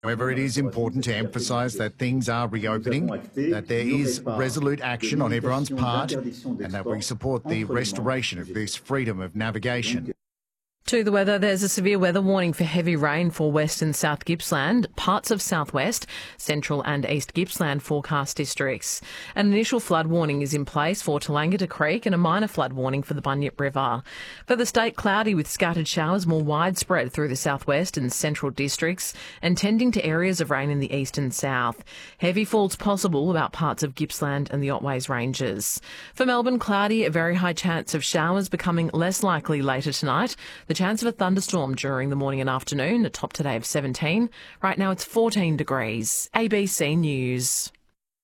However, it is important to emphasise that things are reopening, that there is resolute action on everyone's part, and that we support the restoration of this freedom of navigation. To the weather, there's a severe weather warning for heavy rain for West and South Gippsland, parts of Southwest, Central and East Gippsland forecast districts. An initial flood warning is in place for Tallangatta Creek and a minor flood warning for the Bunyip River. For the state, cloudy with scattered showers more widespread through the Southwest and Central districts and tending to areas of rain in the east and south. Heavy falls possible about parts of Gippsland and the Otways Ranges. For Melbourne, cloudy, a very high chance of showers becoming less likely later tonight. The chance of a thunderstorm during the morning and afternoon, a top today of 17. Right now it's 14 degrees. ABC News.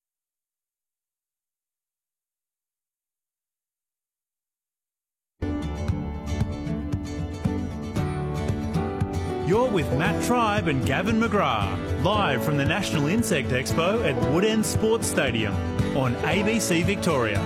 You're with Matt Tribe and Gavin McGrath, live from the National Insect Expo at Woodend Sports Stadium on ABC Victoria.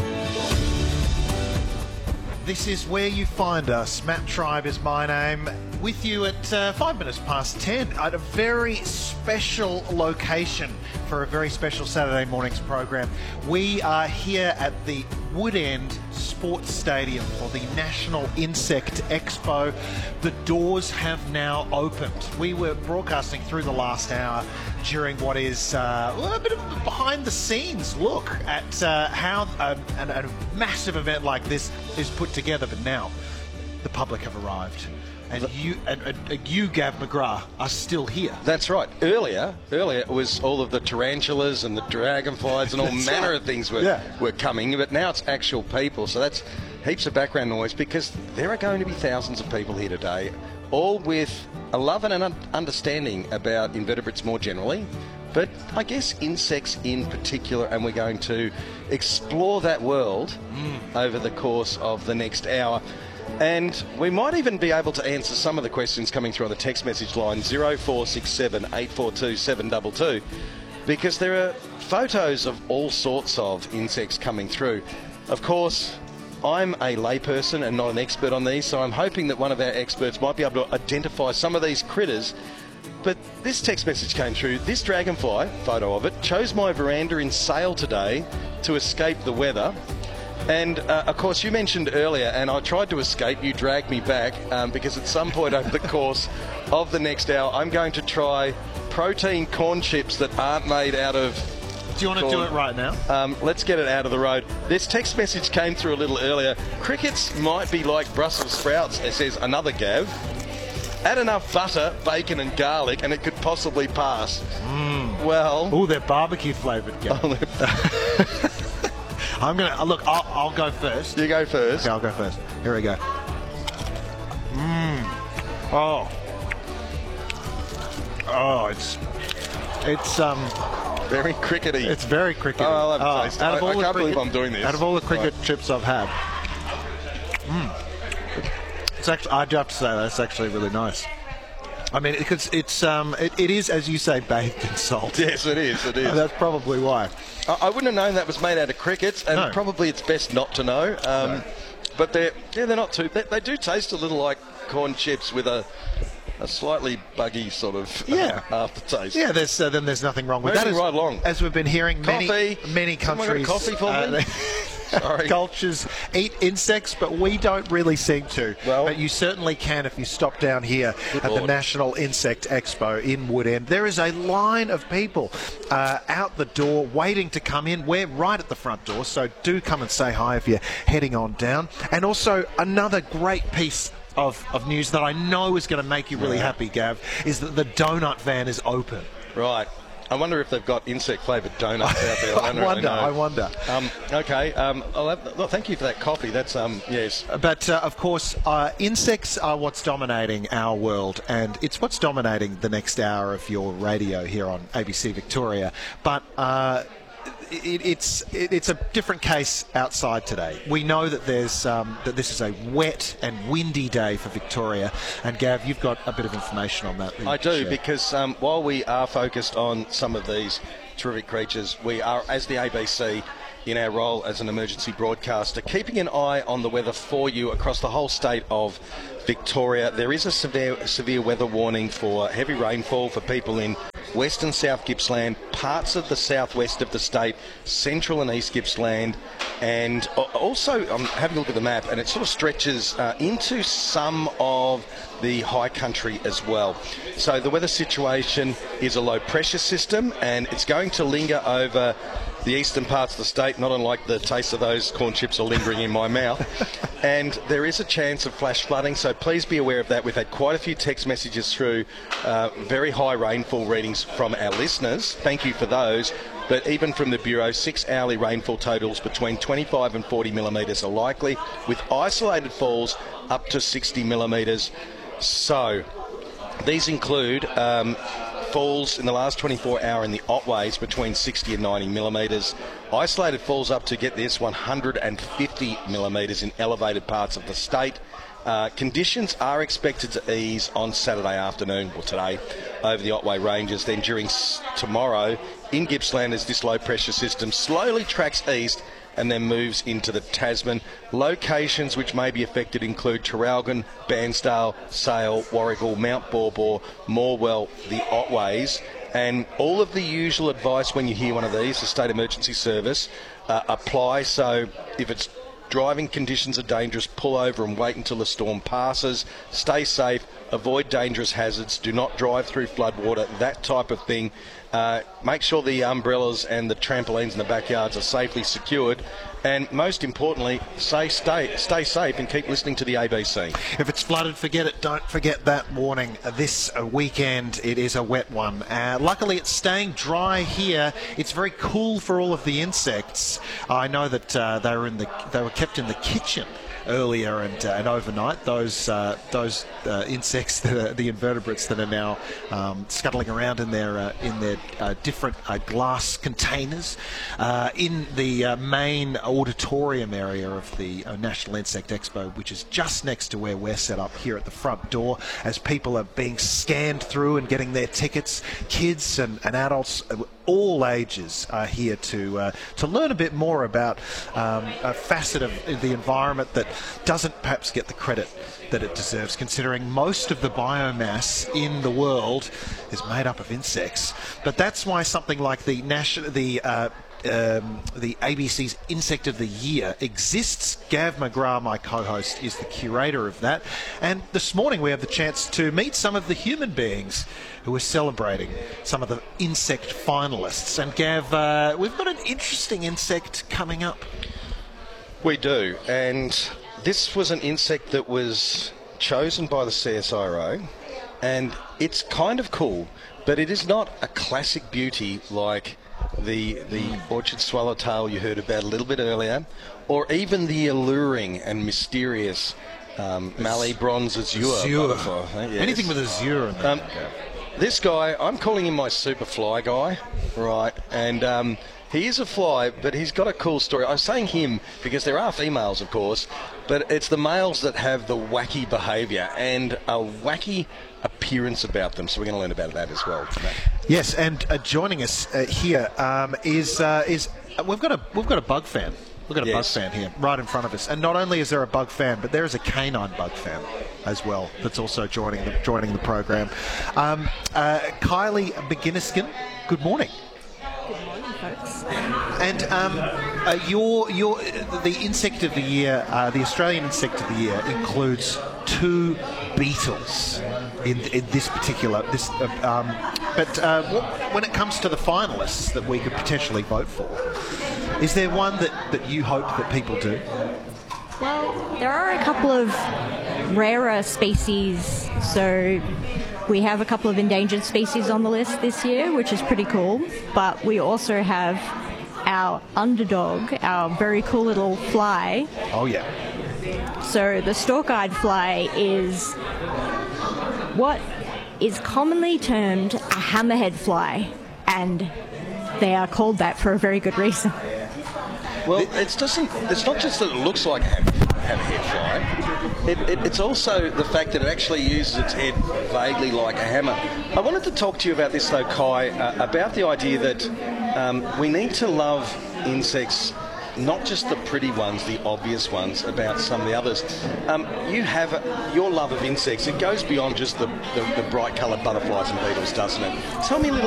This is where you find us. Matt Tribe is my name. With you at 5 minutes past 10 at a very special location for a very special Saturday morning's program. We are here at the Woodend Sports Stadium for the National Insect Expo. The doors have now opened. We were broadcasting through the last hour during what is a bit of a behind-the-scenes look at how a massive event like this is put together. But now the public have arrived. And you, Gav McGrath, are still here. That's right. Earlier it was all of the tarantulas and the dragonflies and all manner of things were coming, but now it's actual people. So that's heaps of background noise because there are going to be thousands of people here today, all with a love and an understanding about invertebrates more generally, but I guess insects in particular, and we're going to explore that world over the course of the next hour. And we might even be able to answer some of the questions coming through on the text message line 0467 842 722, because there are photos of all sorts of insects coming through. Of course, I'm a layperson and not an expert on these, so I'm hoping that one of our experts might be able to identify some of these critters. But this text message came through. This dragonfly, photo of it, chose my veranda in Sale today to escape the weather. And, of course, you mentioned earlier, and I tried to escape, you dragged me back, because at some point over the course of the next hour, I'm going to try protein corn chips that aren't made out of... Do you want to do it right now? Let's get it out of the road. This text message came through a little earlier. Crickets might be like Brussels sprouts, it says another Gav. Add enough butter, bacon and garlic, and it could possibly pass. Well... Oh, they're barbecue flavoured, Gav. I'm going to... Look, I'll go first. You go first. Okay, I'll go first. Here we go. Oh. Oh, it's very crickety. It's very crickety. Oh, I'll have a taste. I can't believe I'm doing this. Out of all the cricket chips I've had, it's actually, I do have to say that's actually really nice. I mean, because it is, as you say, bathed in salt. Yes, it is. It is. That's probably why. I wouldn't have known that was made out of crickets, and probably it's best not to know. But they're not too. They do taste a little like corn chips with a slightly buggy sort of aftertaste. Yeah, there's nothing wrong with that. Moving right along. As we've been hearing, many countries. Coffee for me? Sorry. Cultures eat insects, but we don't really seem to. Well, but you certainly can if you stop down here at the National Insect Expo in Woodend. There is a line of people out the door waiting to come in. We're right at the front door, so do come and say hi if you're heading on down. And also another great piece of news that I know is going to make you really happy, Gav, is that the donut van is open. Right. I wonder if they've got insect-flavoured donuts out there. I wonder. Okay. Well, thank you for that coffee. That's, yes. But, of course, insects are what's dominating our world, and it's what's dominating the next hour of your radio here on ABC Victoria. But it's a different case outside today. We know that there's that this is a wet and windy day for Victoria, and Gav, you've got a bit of information on that. I do, because while we are focused on some of these terrific creatures, we are, as the ABC, in our role as an emergency broadcaster, keeping an eye on the weather for you across the whole state of Victoria. There is a severe weather warning for heavy rainfall for people in West and South Gippsland, parts of the southwest of the state, Central and East Gippsland, and also I'm having a look at the map, and it sort of stretches into some of the high country as well. So the weather situation is a low pressure system, and it's going to linger over the eastern parts of the state, not unlike the taste of those corn chips are lingering in my mouth. And there is a chance of flash flooding, so please be aware of that. We've had quite a few text messages through, very high rainfall readings from our listeners. Thank you for those. But even from the Bureau, 6 hourly rainfall totals between 25 and 40 millimetres are likely, with isolated falls up to 60 millimetres. So these include falls in the last 24 hours in the Otways between 60 and 90 millimetres. Isolated falls up to, get this, 150 millimetres in elevated parts of the state. Conditions are expected to ease on Saturday afternoon, or today, over the Otway Ranges. Then during tomorrow in Gippsland, as this low pressure system slowly tracks east and then moves into the Tasman. Locations which may be affected include Traralgon, Bairnsdale, Sale, Warragul, Mount Baw, Morwell, the Otways. And all of the usual advice when you hear one of these, the State Emergency Service, apply. So if it's driving conditions are dangerous, pull over and wait until the storm passes. Stay safe, avoid dangerous hazards, do not drive through floodwater, that type of thing. Make sure the umbrellas and the trampolines in the backyards are safely secured. And most importantly, stay safe and keep listening to the ABC. If it's flooded, forget it. Don't forget that warning. This weekend, it is a wet one. Luckily, it's staying dry here. It's very cool for all of the insects. I know that they were kept in the kitchen earlier and overnight. Those insects, the invertebrates that are now scuttling around in their different glass containers in the main auditorium area of the National Insect Expo, which is just next to where we're set up here at the front door, as people are being scanned through and getting their tickets. Kids and adults, all ages, are here to learn a bit more about a facet of the environment that doesn't perhaps get the credit that it deserves, considering most of the biomass in the world is made up of insects. But that's why something like the ABC's Insect of the Year exists. Gav McGrath, my co-host, is the curator of that. And this morning we have the chance to meet some of the human beings who are celebrating some of the insect finalists. And Gav, we've got an interesting insect coming up. We do, and this was an insect that was chosen by the CSIRO, and it's kind of cool, but it is not a classic beauty like the orchard swallowtail you heard about a little bit earlier, or even the alluring and mysterious Mallee bronze azure butterfly. Yes. Anything with azure in there. This guy, I'm calling him my super fly guy, right? And he is a fly, but he's got a cool story. I was saying him because there are females, of course, but it's the males that have the wacky behaviour and a wacky appearance about them. So we're going to learn about that as well today. Yes, and joining us here is we've got a bug fan. We've got a bug fan here right in front of us, and not only is there a bug fan, but there is a canine bug fan as well that's also joining the program. Kylie McGinniskin, good morning. Good morning, folks. And the insect of the year, the Australian insect of the year, includes 2 beetles in this particular. When it comes to the finalists that we could potentially vote for, is there one that you hope that people do? Well, there are a couple of rarer species, so we have a couple of endangered species on the list this year, which is pretty cool, but we also have our underdog, our very cool little fly. Oh, yeah. So the stalk-eyed fly is what is commonly termed a hammerhead fly, and they are called that for a very good reason. Well, it's not just that it looks like a hammerhead fly. It's also the fact that it actually uses its head vaguely like a hammer. I wanted to talk to you about this, though, Kai, about the idea that we need to love insects not just the pretty ones, the obvious ones, about some of the others. You have your love of insects. It goes beyond just the bright coloured butterflies and beetles, doesn't it? Tell me a little